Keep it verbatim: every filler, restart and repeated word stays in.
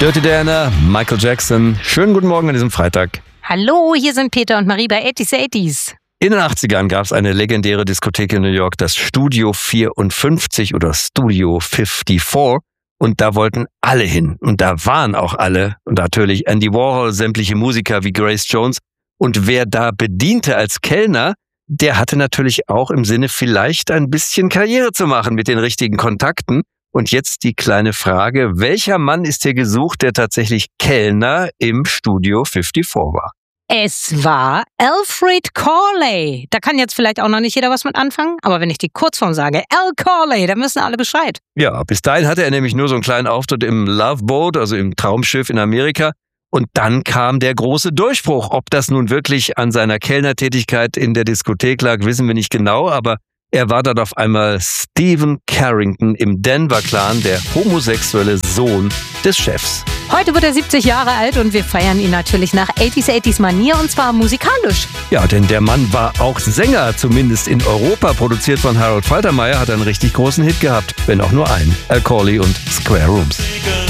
Dirty Diana, Michael Jackson. Schönen guten Morgen an diesem Freitag. Hallo, hier sind Peter und Marie bei eighties eighties. In den achtzigern gab es eine legendäre Diskothek in New York, das Studio vierundfünfzig oder Studio vierundfünfzig. Und da wollten alle hin. Und da waren auch alle. Und natürlich Andy Warhol, sämtliche Musiker wie Grace Jones. Und wer da bediente als Kellner, der hatte natürlich auch im Sinne, vielleicht ein bisschen Karriere zu machen mit den richtigen Kontakten. Und jetzt die kleine Frage, welcher Mann ist hier gesucht, der tatsächlich Kellner im Studio vierundfünfzig war? Es war Alfred Corley. Da kann jetzt vielleicht auch noch nicht jeder was mit anfangen, aber wenn ich die Kurzform sage, Al Corley, dann wissen alle Bescheid. Ja, bis dahin hatte er nämlich nur so einen kleinen Auftritt im Love Boat, also im Traumschiff in Amerika. Und dann kam der große Durchbruch. Ob das nun wirklich an seiner Kellnertätigkeit in der Diskothek lag, wissen wir nicht genau, aber er war dann auf einmal Stephen Carrington im Denver-Clan, der homosexuelle Sohn des Chefs. Heute wird er siebzig Jahre alt und wir feiern ihn natürlich nach eighties eighties Manier und zwar musikalisch. Ja, denn der Mann war auch Sänger, zumindest in Europa. Produziert von Harold Faltermeyer, hat einen richtig großen Hit gehabt, wenn auch nur einen. Al Corley und Square Rooms.